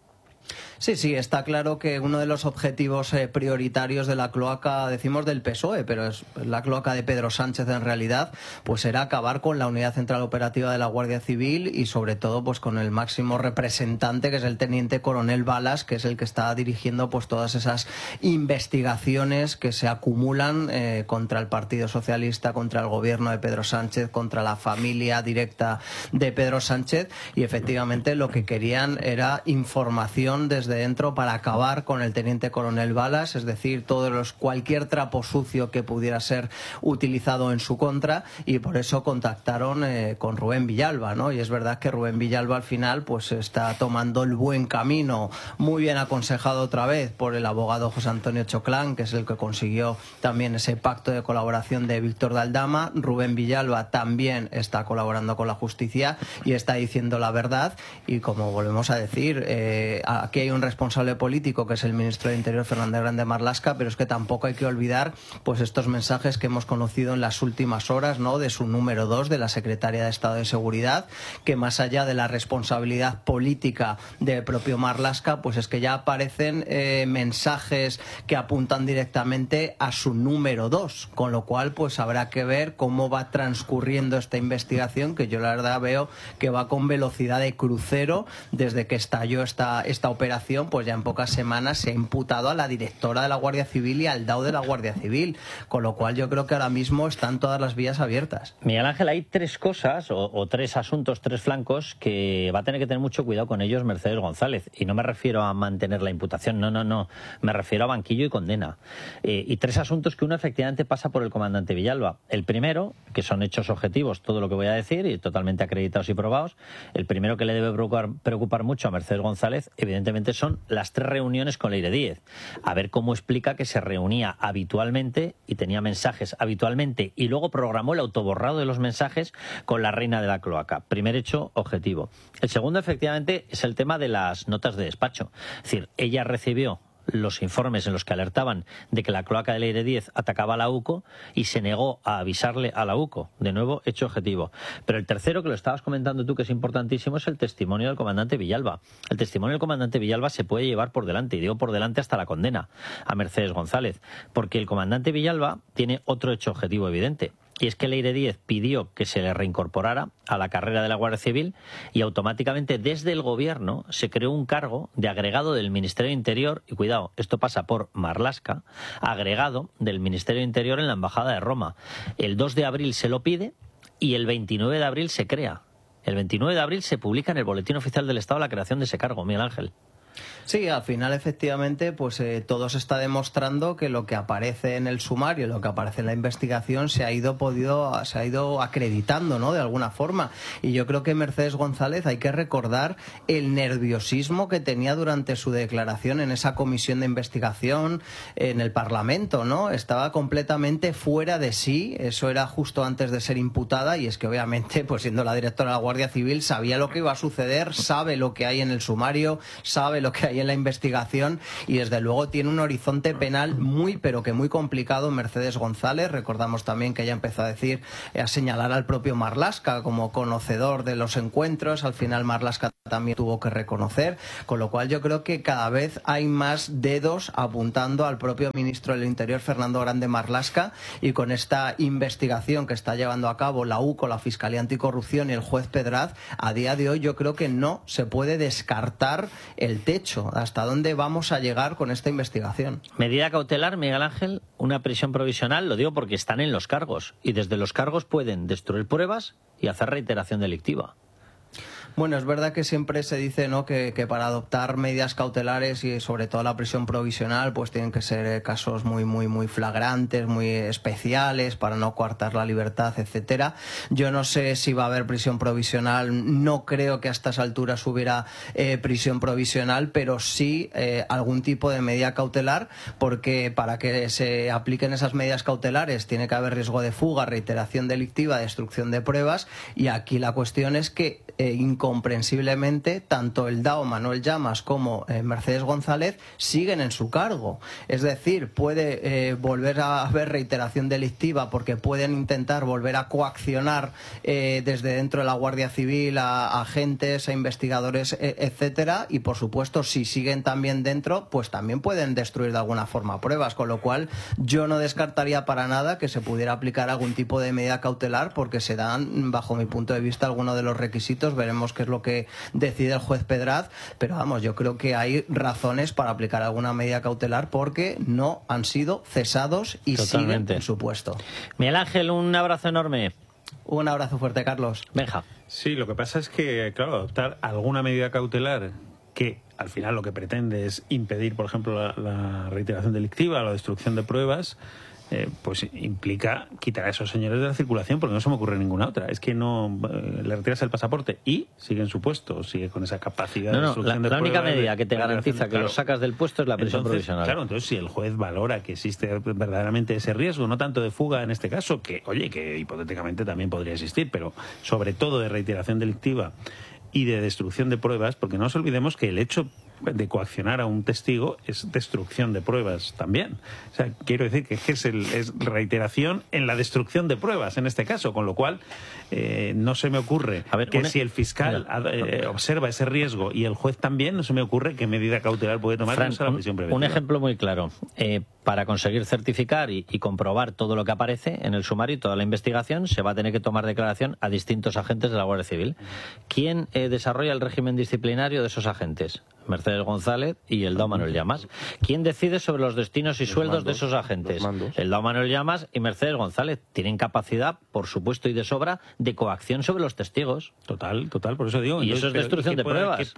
Sí, está claro que uno de los objetivos prioritarios de la cloaca, decimos del PSOE, pero es la cloaca de Pedro Sánchez en realidad, pues era acabar con la Unidad Central Operativa de la Guardia Civil y sobre todo pues con el máximo representante, que es el teniente coronel Balas, que es el que está dirigiendo pues todas esas investigaciones que se acumulan contra el Partido Socialista, contra el gobierno de Pedro Sánchez, contra la familia directa de Pedro Sánchez, y efectivamente lo que querían era información desde dentro para acabar con el teniente coronel Balas, es decir, cualquier trapo sucio que pudiera ser utilizado en su contra, y por eso contactaron con Rubén Villalba, ¿no? Y es verdad que Rubén Villalba al final pues está tomando el buen camino, muy bien aconsejado otra vez por el abogado José Antonio Choclán, que es el que consiguió también ese pacto de colaboración de Víctor de Aldama. Rubén Villalba también está colaborando con la justicia y está diciendo la verdad, y como volvemos a decir, aquí hay un responsable político que es el ministro de Interior, Fernando Grande Marlaska, pero es que tampoco hay que olvidar pues estos mensajes que hemos conocido en las últimas horas, ¿no?, de su número 2, de la secretaria de Estado de Seguridad, que más allá de la responsabilidad política del propio Marlaska, pues es que ya aparecen mensajes que apuntan directamente a su número 2, con lo cual pues habrá que ver cómo va transcurriendo esta investigación, que yo la verdad veo que va con velocidad de crucero. Desde que estalló esta operación, pues ya en pocas semanas se ha imputado a la directora de la Guardia Civil y al DAO de la Guardia Civil, con lo cual yo creo que ahora mismo están todas las vías abiertas. Miguel Ángel, hay tres cosas o tres asuntos, tres flancos que va a tener que tener mucho cuidado con ellos Mercedes González, y no me refiero a mantener la imputación, no, me refiero a banquillo y condena, y tres asuntos que uno efectivamente pasa por el comandante Villalba. El primero, que son hechos objetivos, todo lo que voy a decir, y totalmente acreditados y probados. El primero que le debe preocupar mucho a Mercedes González, evidentemente, son las 3 reuniones con Leire Díez. A ver cómo explica que se reunía habitualmente y tenía mensajes habitualmente y luego programó el autoborrado de los mensajes con la reina de la cloaca. Primer hecho objetivo. El segundo, efectivamente, es el tema de las notas de despacho. Es decir, ella recibió los informes en los que alertaban de que la cloaca de Leire 10 atacaba a la UCO y se negó a avisarle a la UCO. De nuevo, hecho objetivo. Pero el tercero, que lo estabas comentando tú, que es importantísimo, es el testimonio del comandante Villalba. El testimonio del comandante Villalba se puede llevar por delante, y digo por delante hasta la condena a Mercedes González, porque el comandante Villalba tiene otro hecho objetivo evidente. Y es que Leire 10 pidió que se le reincorporara a la carrera de la Guardia Civil y automáticamente desde el gobierno se creó un cargo de agregado del Ministerio de Interior, y cuidado, esto pasa por Marlaska, agregado del Ministerio de Interior en la Embajada de Roma. El 2 de abril se lo pide y el 29 de abril se crea. El 29 de abril se publica en el Boletín Oficial del Estado la creación de ese cargo, Miguel Ángel. Sí, al final efectivamente pues todo se está demostrando que lo que aparece en el sumario, lo que aparece en la investigación se ha ido acreditando, ¿no?, de alguna forma. Y yo creo que Mercedes González, hay que recordar el nerviosismo que tenía durante su declaración en esa comisión de investigación en el Parlamento, ¿no? Estaba completamente fuera de sí. Eso era justo antes de ser imputada, y es que obviamente, pues siendo la directora de la Guardia Civil, sabía lo que iba a suceder, sabe lo que hay en el sumario, sabe lo que hay en la investigación, y desde luego tiene un horizonte penal muy, pero que muy complicado Mercedes González. Recordamos también que ella empezó a señalar al propio Marlaska como conocedor de los encuentros. Al final Marlaska también tuvo que reconocer, con lo cual yo creo que cada vez hay más dedos apuntando al propio ministro del Interior, Fernando Grande Marlaska, y con esta investigación que está llevando a cabo la UCO, la Fiscalía Anticorrupción y el juez Pedraz, a día de hoy yo creo que no se puede descartar el techo. ¿Hasta dónde vamos a llegar con esta investigación? Medida cautelar, Miguel Ángel, una prisión provisional, lo digo porque están en los cargos, y desde los cargos pueden destruir pruebas y hacer reiteración delictiva. Bueno, es verdad que siempre se dice, ¿no?, que para adoptar medidas cautelares y sobre todo la prisión provisional, pues tienen que ser casos muy flagrantes, muy especiales, para no coartar la libertad, etcétera. Yo no sé si va a haber prisión provisional, no creo que a estas alturas hubiera prisión provisional, pero sí algún tipo de medida cautelar, porque para que se apliquen esas medidas cautelares tiene que haber riesgo de fuga, reiteración delictiva, destrucción de pruebas, y aquí la cuestión es que incomprensiblemente tanto el DAO Manuel Llamas como Mercedes González siguen en su cargo. Es decir, puede volver a haber reiteración delictiva porque pueden intentar volver a coaccionar desde dentro de la Guardia Civil a agentes, a investigadores, etcétera, y por supuesto si siguen también dentro, pues también pueden destruir de alguna forma pruebas, con lo cual yo no descartaría para nada que se pudiera aplicar algún tipo de medida cautelar, porque se dan, bajo mi punto de vista, algunos de los requisitos. Veremos qué es lo que decide el juez Pedraz, pero vamos, yo creo que hay razones para aplicar alguna medida cautelar porque no han sido cesados y siguen en su puesto. Miguel Ángel, un abrazo enorme. Un abrazo fuerte, Carlos. Benja. Sí, lo que pasa es que, claro, adoptar alguna medida cautelar que al final lo que pretende es impedir, por ejemplo, la reiteración delictiva, la destrucción de pruebas, pues implica quitar a esos señores de la circulación, porque no se me ocurre ninguna otra. Es que no le retiras el pasaporte y sigue en su puesto, sigue con esa capacidad de destrucción de pruebas. La única medida que te garantiza que lo sacas del puesto es la prisión provisional. Claro, entonces si el juez valora que existe verdaderamente ese riesgo, no tanto de fuga en este caso, que oye, que hipotéticamente también podría existir, pero sobre todo de reiteración delictiva y de destrucción de pruebas, porque no nos olvidemos que el hecho de coaccionar a un testigo es destrucción de pruebas también. O sea, quiero decir que es reiteración en la destrucción de pruebas en este caso, con lo cual no se me ocurre si el fiscal observa ese riesgo y el juez también, no se me ocurre qué medida cautelar puede tomar. Fran, la prisión preventiva. Un ejemplo muy claro. Para conseguir certificar y comprobar todo lo que aparece en el sumario y toda la investigación, se va a tener que tomar declaración a distintos agentes de la Guardia Civil. ¿Quién desarrolla el régimen disciplinario de esos agentes? Mercedes González y el DAO Manuel Llamas. ¿Quién decide sobre los destinos y sueldos de esos agentes? El DAO Manuel Llamas y Mercedes González. Tienen capacidad, por supuesto y de sobra, de coacción sobre los testigos. Total, por eso digo. Y eso es destrucción de pruebas.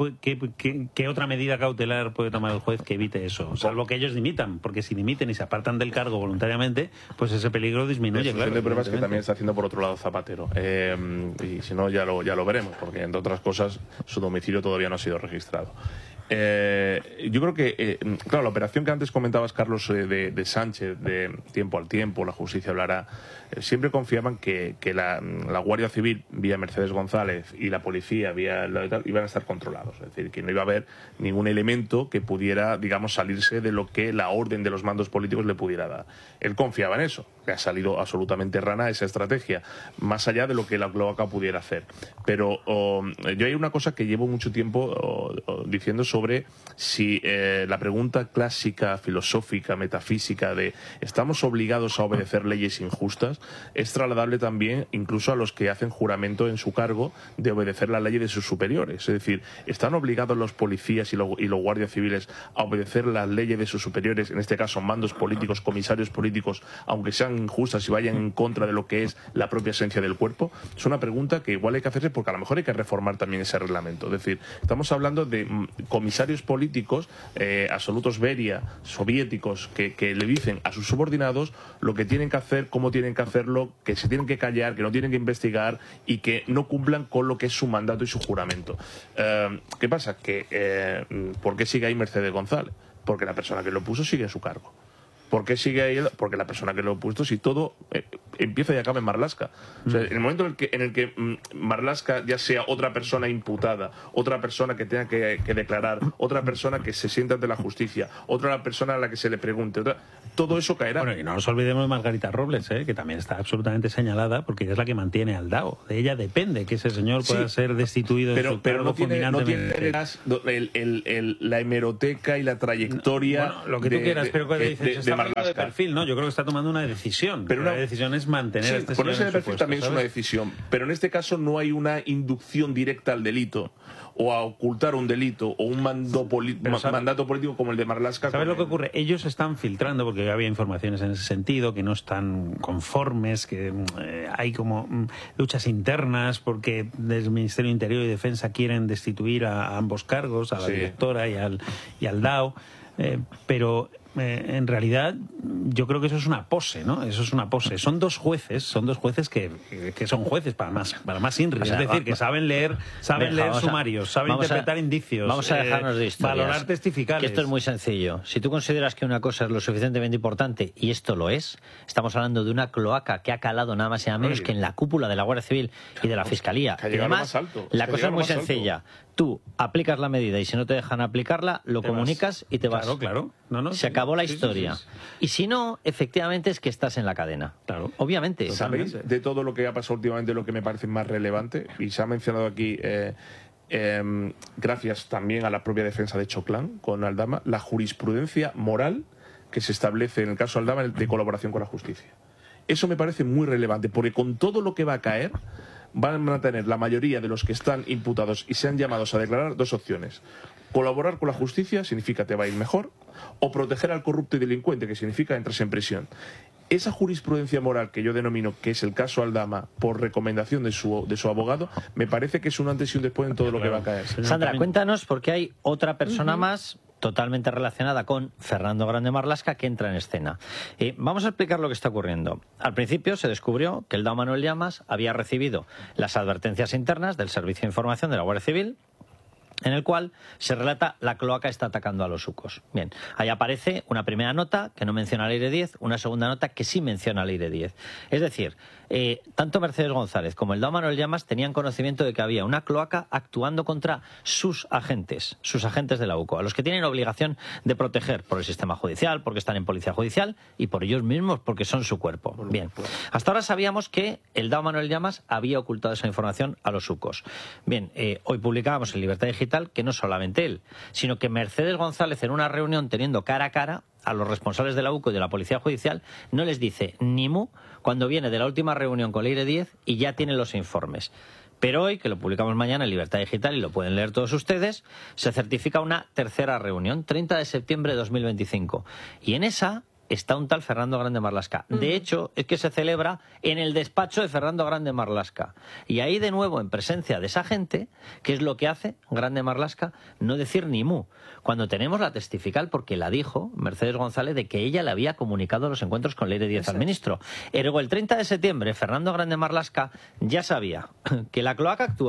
¿Qué otra medida cautelar puede tomar el juez que evite eso? Salvo que ellos dimitan, porque si dimiten y se apartan del cargo voluntariamente, pues ese peligro disminuye. Destrucción de pruebas que también está haciendo por otro lado Zapatero. Y si no, ya lo veremos, porque entre otras cosas su domicilio todavía no ha sido registrado. Yo creo que, claro, la operación que antes comentabas, Carlos, de Sánchez, de tiempo al tiempo, la justicia hablará, siempre confiaban que la Guardia Civil, vía Mercedes González, y la policía, vía iban a estar controlados. Es decir, que no iba a haber ningún elemento que pudiera, digamos, salirse de lo que la orden de los mandos políticos le pudiera dar. Él confiaba en eso, que ha salido absolutamente rana esa estrategia, más allá de lo que la cloaca pudiera hacer. Pero yo hay una cosa que llevo mucho tiempo diciendo sobre si la pregunta clásica, filosófica, metafísica de ¿estamos obligados a obedecer leyes injustas? Es trasladable también incluso a los que hacen juramento en su cargo de obedecer la ley de sus superiores. Es decir, ¿están obligados los policías y los guardias civiles a obedecer las leyes de sus superiores, en este caso mandos políticos, comisarios políticos, aunque sean injustas y vayan en contra de lo que es la propia esencia del cuerpo? Es una pregunta que igual hay que hacerse, porque a lo mejor hay que reformar también ese reglamento. Es decir, estamos hablando de comisarios políticos, absolutos Beria, soviéticos, que le dicen a sus subordinados lo que tienen que hacer, cómo tienen que hacerlo, que se tienen que callar, que no tienen que investigar y que no cumplan con lo que es su mandato y su juramento. ¿Qué pasa? ¿Por qué sigue ahí Mercedes González? Porque la persona que lo puso sigue a su cargo. ¿Por qué sigue ahí? Porque la persona que lo ha puesto, si todo empieza y acaba en Marlaska. O sea, en el momento en el que Marlaska ya sea otra persona imputada, otra persona que tenga que declarar, otra persona que se sienta ante la justicia, otra persona a la que se le pregunte, todo eso caerá. Bueno, y no nos olvidemos de Margarita Robles, que también está absolutamente señalada, porque ella es la que mantiene al DAO. De ella depende que ese señor pueda ser destituido de su cargo fulminantemente. La hemeroteca y la trayectoria. Bueno, lo que tú quieras, pero que dices, de perfil, ¿no? Yo creo que está tomando una decisión. Pero la decisión es mantener a este señor ponerse en de perfil puesto, también ¿sabes? es una decisión. Pero en este caso no hay una inducción directa al delito o a ocultar un delito o un mandato político como el de Marlaska. ¿Sabes lo que ocurre? Ellos están filtrando, porque había informaciones en ese sentido, que no están conformes, que hay como luchas internas, porque desde el Ministerio de Interior y Defensa quieren destituir a ambos cargos, a la directora y al DAO, pero en realidad yo creo que eso es una pose, ¿no? Eso es una pose. Son dos jueces que son jueces para más INRI, o sea, es decir, que saben leer sumarios, saben interpretar indicios, vamos a dejarnos de historias, valorar testificales. Que esto es muy sencillo. Si tú consideras que una cosa es lo suficientemente importante, y esto lo es, estamos hablando de una cloaca que ha calado nada más y nada menos que en la cúpula de la Guardia Civil y de la Fiscalía. Y además, la cosa es muy sencilla. Tú aplicas la medida y si no te dejan aplicarla, lo comunicas y te vas. Claro. Se acabó la historia. Sí. Y si no, efectivamente es que estás en la cadena. Claro. Obviamente. ¿Sabéis de todo lo que ha pasado últimamente lo que me parece más relevante? Y se ha mencionado aquí, gracias también a la propia defensa de Choclán con Aldama, la jurisprudencia moral que se establece en el caso Aldama de colaboración con la justicia. Eso me parece muy relevante, porque con todo lo que va a caer, van a tener la mayoría de los que están imputados y sean llamados a declarar dos opciones. Colaborar con la justicia significa te va a ir mejor, o proteger al corrupto y delincuente, que significa entras en prisión. Esa jurisprudencia moral que yo denomino que es el caso Aldama por recomendación de su abogado, me parece que es un antes y un después en todo lo que va a caer. Sandra, cuéntanos, porque hay otra persona más totalmente relacionada con Fernando Grande Marlaska que entra en escena. Vamos a explicar lo que está ocurriendo. Al principio se descubrió que el DAO Manuel Llamas había recibido las advertencias internas del Servicio de Información de la Guardia Civil, en el cual se relata la cloaca está atacando a los UCOs. Bien, ahí aparece una primera nota que no menciona la Ley 10, una segunda nota que sí menciona la Ley 10. Es decir, tanto Mercedes González como el DAO Manuel Llamas tenían conocimiento de que había una cloaca actuando contra sus agentes de la UCO, a los que tienen obligación de proteger por el sistema judicial, porque están en policía judicial y por ellos mismos porque son su cuerpo. Bien, hasta ahora sabíamos que el DAO Manuel Llamas había ocultado esa información a los UCOs. Bien, hoy publicábamos en Libertad Digital que no solamente él, sino que Mercedes González en una reunión teniendo cara a cara a los responsables de la UCO y de la Policía Judicial no les dice ni mu cuando viene de la última reunión con Leire 10 y ya tienen los informes. Pero hoy, que lo publicamos mañana en Libertad Digital y lo pueden leer todos ustedes, se certifica una tercera reunión, 30 de septiembre de 2025. Y en esa está un tal Fernando Grande Marlaska. De hecho, es que se celebra en el despacho de Fernando Grande Marlaska. Y ahí, de nuevo, en presencia de esa gente, ¿qué es lo que hace Grande Marlaska? No decir ni mu. Cuando tenemos la testifical, porque la dijo Mercedes González, de que ella le había comunicado los encuentros con Leire 10 al ministro. Ergo, el 30 de septiembre, Fernando Grande Marlaska ya sabía que la cloaca actuaba,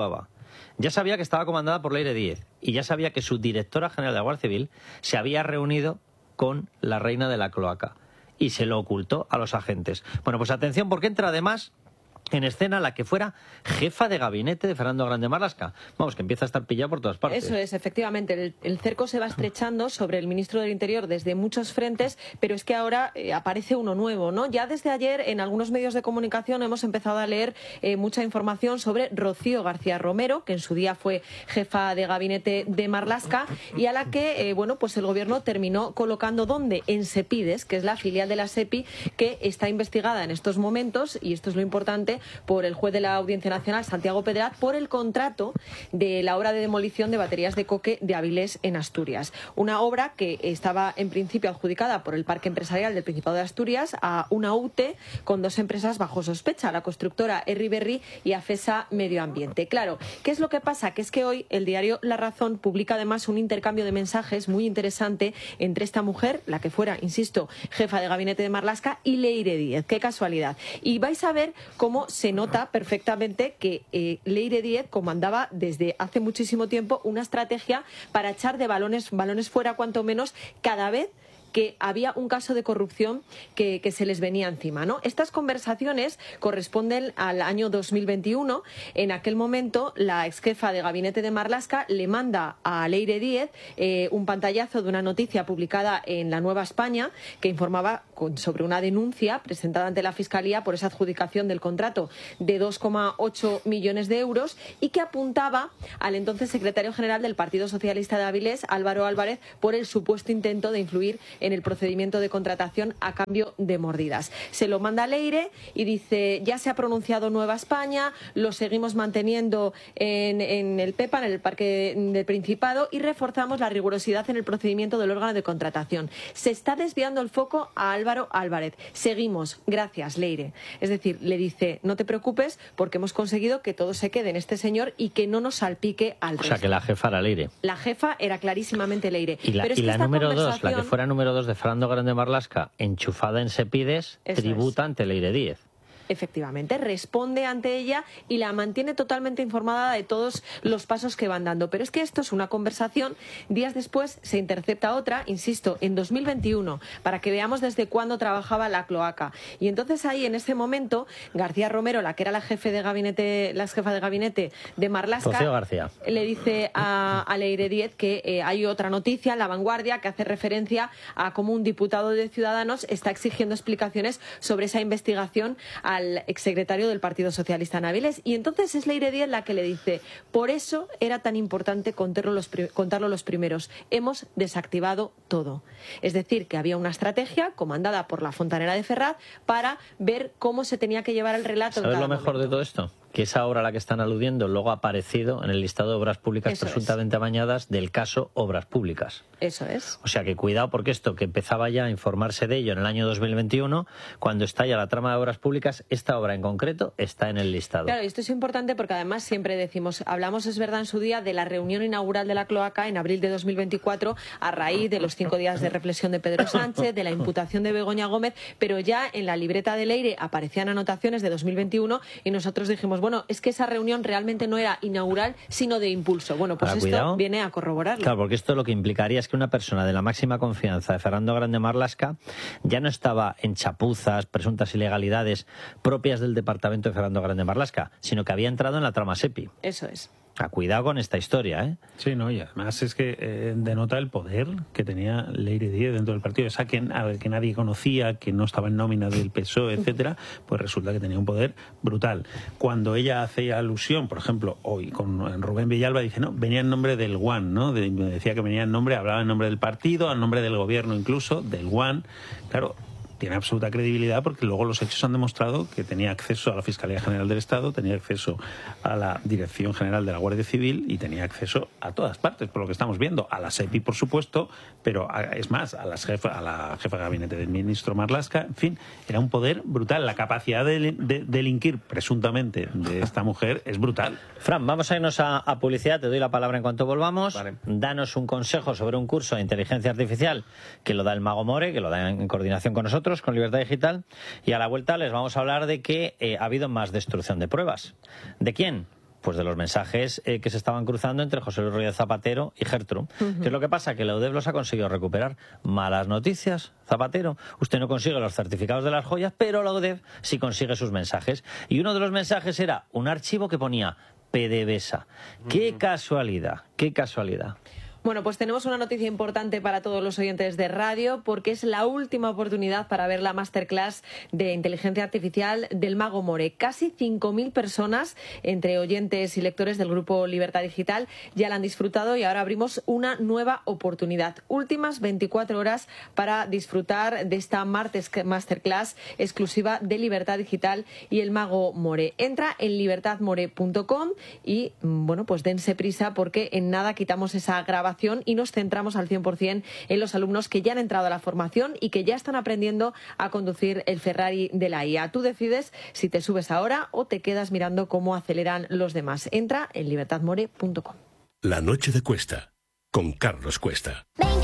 ya sabía que estaba comandada por Leire Díez y ya sabía que su directora general de la Guardia Civil se había reunido con la reina de la cloaca y se lo ocultó a los agentes. Bueno, pues atención, porque entra además en escena la que fuera jefa de gabinete de Fernando Grande Marlaska. Vamos, que empieza a estar pillado por todas partes. Eso es, efectivamente. El cerco se va estrechando sobre el ministro del Interior desde muchos frentes, pero es que ahora aparece uno nuevo, ¿no? Ya desde ayer en algunos medios de comunicación hemos empezado a leer mucha información sobre Rocío García Romero, que en su día fue jefa de gabinete de Marlaska y a la que, bueno, pues el gobierno terminó colocando ¿dónde? En Sepides, que es la filial de la SEPI, que está investigada en estos momentos, y esto es lo importante, por el juez de la Audiencia Nacional, Santiago Pedraz, por el contrato de la obra de demolición de baterías de coque de Avilés en Asturias. Una obra que estaba en principio adjudicada por el Parque Empresarial del Principado de Asturias a una UTE con dos empresas bajo sospecha, la constructora Erriberri y Afesa Medio Ambiente. Claro, ¿qué es lo que pasa? Que es que hoy el diario La Razón publica además un intercambio de mensajes muy interesante entre esta mujer, la que fuera, insisto, jefa de gabinete de Marlaska, y Leire Díez. Qué casualidad. Y vais a ver cómo se nota perfectamente que Leire Díez comandaba desde hace muchísimo tiempo una estrategia para echar de balones fuera, cuanto menos, cada vez que había un caso de corrupción que se les venía encima, ¿no? Estas conversaciones corresponden al año 2021. En aquel momento, la exjefa de gabinete de Marlaska le manda a Leire Díez un pantallazo de una noticia publicada en La Nueva España que informaba sobre una denuncia presentada ante la Fiscalía por esa adjudicación del contrato de 2,8 millones de euros y que apuntaba al entonces secretario general del Partido Socialista de Avilés, Álvaro Álvarez, por el supuesto intento de influir en el procedimiento de contratación a cambio de mordidas. Se lo manda a Leire y dice: ya se ha pronunciado Nueva España, lo seguimos manteniendo en el PEPA, en el Parque del Principado, y reforzamos la rigurosidad en el procedimiento del órgano de contratación. Se está desviando el foco a Álvaro Álvarez. Seguimos, gracias, Leire. Es decir, le dice: no te preocupes porque hemos conseguido que todo se quede en este señor y que no nos salpique al resto. O sea, que la jefa era Leire. La jefa era clarísimamente Leire. Y la, pero es y que la esta número 2, la que fuera número 2 de Fernando Grande Marlaska, enchufada en Sepides, Eso tributa ante Leire Díez. Efectivamente, responde ante ella y la mantiene totalmente informada de todos los pasos que van dando. Pero es que esto es una conversación. Días después se intercepta otra, insisto, en 2021, para que veamos desde cuándo trabajaba la cloaca. Y entonces ahí, en ese momento, García Romero, la que era la jefa de gabinete de Marlaska, Rocío García, le dice a Leire Díez que hay otra noticia en La Vanguardia que hace referencia a cómo un diputado de Ciudadanos está exigiendo explicaciones sobre esa investigación al exsecretario del Partido Socialista en Avilés. Y entonces es Leire Díez la que le dice: por eso era tan importante contarlo los primeros. Hemos desactivado todo. Es decir, que había una estrategia comandada por la fontanera de Ferraz para ver cómo se tenía que llevar el relato. ¿Sabes lo mejor de todo esto? Que esa obra a la que están aludiendo luego ha aparecido en el listado de obras públicas presuntamente amañadas del caso Obras Públicas. Eso es. O sea que cuidado, porque esto que empezaba ya a informarse de ello en el año 2021, cuando estalla la trama de obras públicas, esta obra en concreto está en el listado. Claro, y esto es importante porque además siempre decimos, hablamos, es verdad, en su día de la reunión inaugural de la cloaca en abril de 2024 a raíz de los 5 días de reflexión de Pedro Sánchez, de la imputación de Begoña Gómez, pero ya en la libreta de Leire aparecían anotaciones de 2021 y nosotros dijimos, bueno, es que esa reunión realmente no era inaugural, sino de impulso. Bueno, pues ahora, esto cuidado, viene a corroborarlo. Claro, porque esto lo que implicaría es que una persona de la máxima confianza de Fernando Grande Marlaska ya no estaba en chapuzas, presuntas ilegalidades propias del departamento de Fernando Grande Marlaska, sino que había entrado en la trama SEPI. Eso es. Cuidado con esta historia, ¿eh? Sí, no, y además es que denota el poder que tenía Leire Díez dentro del partido. Esa que nadie conocía, que no estaba en nómina del PSOE, etcétera, pues resulta que tenía un poder brutal. Cuando ella hace alusión, por ejemplo, hoy con Rubén Villalba, dice, no, venía en nombre del UAN, ¿no? Decía que venía en nombre, hablaba en nombre del partido, en nombre del gobierno incluso, del UAN. Claro, tiene absoluta credibilidad porque luego los hechos han demostrado que tenía acceso a la Fiscalía General del Estado, tenía acceso a la Dirección General de la Guardia Civil y tenía acceso a todas partes, por lo que estamos viendo, a la SEPI, por supuesto, pero es más, a la jefa de gabinete del ministro Marlaska. En fin, era un poder brutal. La capacidad de delinquir presuntamente de esta mujer es brutal. Fran, vamos a irnos a publicidad, te doy la palabra en cuanto volvamos. Vale. Danos un consejo sobre un curso de inteligencia artificial que lo da el Mago More, que lo da en coordinación con nosotros, con Libertad Digital, y a la vuelta les vamos a hablar de que ha habido más destrucción de pruebas. ¿De quién? Pues de los mensajes que se estaban cruzando entre José Luis Rodríguez Zapatero y Gertrude. ¿Qué es lo que pasa? Que la UDEF los ha conseguido recuperar. Malas noticias, Zapatero. Usted no consigue los certificados de las joyas, pero la UDEF sí consigue sus mensajes. Y uno de los mensajes era un archivo que ponía PDVSA. ¡Qué casualidad! ¡Qué casualidad! Bueno, pues tenemos una noticia importante para todos los oyentes de radio, porque es la última oportunidad para ver la masterclass de inteligencia artificial del Mago More. Casi 5.000 personas, entre oyentes y lectores del grupo Libertad Digital, ya la han disfrutado y ahora abrimos una nueva oportunidad. Últimas 24 horas para disfrutar de esta masterclass exclusiva de Libertad Digital y el Mago More. Entra en libertadmore.com y, bueno, pues dense prisa porque en nada quitamos esa grabación y nos centramos al 100% en los alumnos que ya han entrado a la formación y que ya están aprendiendo a conducir el Ferrari de la IA. Tú decides si te subes ahora o te quedas mirando cómo aceleran los demás. Entra en libertadmore.com. La noche de Cuesta, con Carlos Cuesta. Venga.